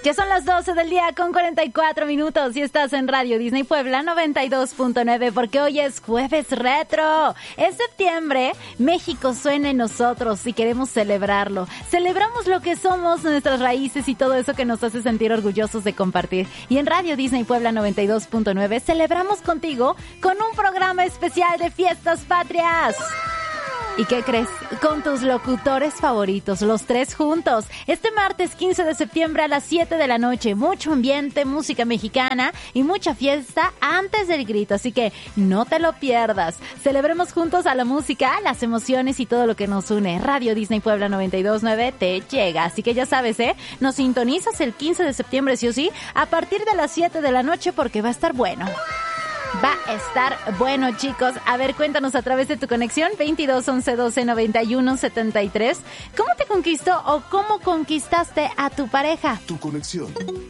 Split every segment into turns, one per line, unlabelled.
Ya son las 12 del día con 44 minutos y estás en Radio Disney Puebla 92.9 porque hoy es Jueves Retro. Es septiembre, México suena en nosotros y queremos celebrarlo. Celebramos lo que somos, nuestras raíces y todo eso que nos hace sentir orgullosos de compartir. Y en Radio Disney Puebla 92.9 celebramos contigo con un programa especial de Fiestas Patrias. ¿Y qué crees? Con tus locutores favoritos, los tres juntos. Este martes 15 de septiembre a las 7 de la noche. Mucho ambiente, música mexicana y mucha fiesta antes del grito. Así que no te lo pierdas. Celebremos juntos a la música, las emociones y todo lo que nos une. Radio Disney Puebla 92.9 te llega. Así que ya sabes, nos sintonizas el 15 de septiembre, sí o sí, a partir de las 7 de la noche porque va a estar bueno. Va a estar bueno, chicos. A ver, cuéntanos a través de tu conexión 22 11 12 91 73. ¿Cómo te conquistó o cómo conquistaste a tu pareja?
Tu conexión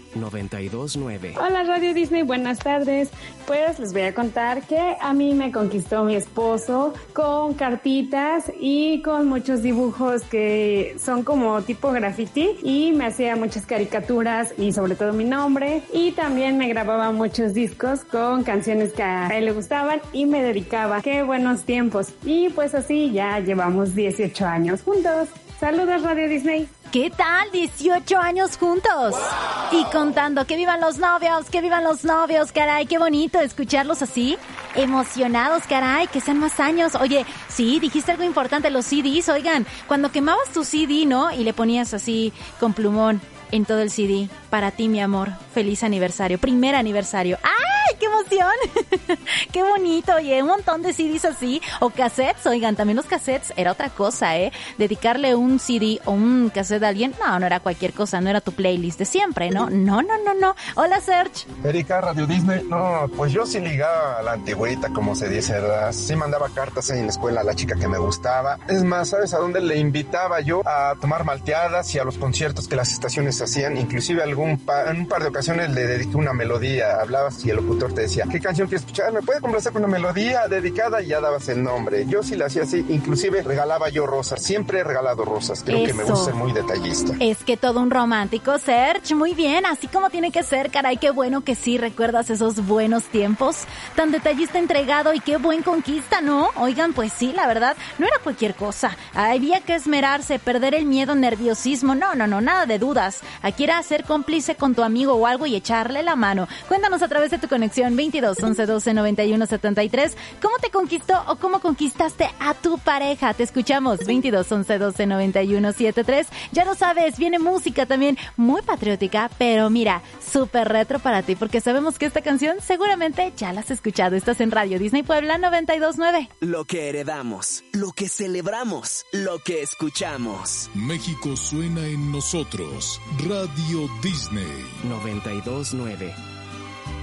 92.9.
Hola Radio Disney, buenas tardes. Pues les voy a contar que a mí me conquistó mi esposo con cartitas y con muchos dibujos que son como tipo graffiti y me hacía muchas caricaturas y sobre todo mi nombre y también me grababa muchos discos con canciones que a él le gustaban y me dedicaba. ¡Qué buenos tiempos! Y pues así ya llevamos 18 años juntos. ¡Saludos Radio Disney!
¿Qué tal? 18 años juntos. ¡Wow! Y contando, ¡que vivan los novios! ¡Que vivan los novios! Caray, qué bonito escucharlos así, emocionados, caray, que sean más años. Oye, sí, dijiste algo importante, los CDs, oigan, cuando quemabas tu CD, ¿no? Y le ponías así con plumón en todo el CD, para ti, mi amor, feliz aniversario, primer aniversario. ¡Ay, qué emoción! ¡Qué bonito! Oye, un montón de CDs así, o cassettes, oigan, también los cassettes era otra cosa, dedicarle un CD o un cassette a alguien, no era cualquier cosa, no era tu playlist de siempre, ¿no? No. Hola, Serge.
Erika, Radio Disney, no, pues yo sí ligaba a la antigüita, como se dice, ¿verdad? Sí mandaba cartas en la escuela a la chica que me gustaba. Es más, ¿sabes a dónde le invitaba yo? A tomar malteadas y a los conciertos que las estaciones hacían, inclusive en un par de ocasiones le dediqué una melodía, hablabas y el locutor te decía, ¿qué canción quieres escuchar? ¿Me puede complacer con una melodía dedicada? Y ya dabas el nombre. Yo sí la hacía así, inclusive regalaba yo rosas, siempre he regalado rosas, creo que me gusta ser muy detallista.
Es que todo un romántico, Serge, muy bien, así como tiene que ser, caray, qué bueno que sí recuerdas esos buenos tiempos, tan detallista, entregado y qué buen conquista, ¿no? Oigan, pues sí, la verdad, no era cualquier cosa, había que esmerarse, perder el miedo, nerviosismo, no, nada de dudas, aquí era ser cómplice con tu amigo o algo y echarle la mano. Cuéntanos a través de tu conexión 22 11 12 91 73, ¿cómo te conquistó o cómo conquistaste a tu pareja? Te escuchamos 22 11 12 91 73. Ya lo sabes, viene música también muy patriótica, pero mira, súper retro para ti, porque sabemos que esta canción seguramente ya la has escuchado. Estás en Radio Disney Puebla 92.9.
Lo que heredamos, lo que celebramos, lo que escuchamos.
México suena en nosotros. Radio Disney
92.9.